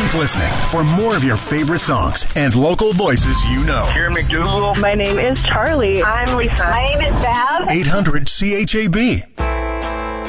Keep listening for more of your favorite songs and local voices you know. Here in McDougal. My name is Charlie. I'm Lisa. My name is Bab. 800 CHAB.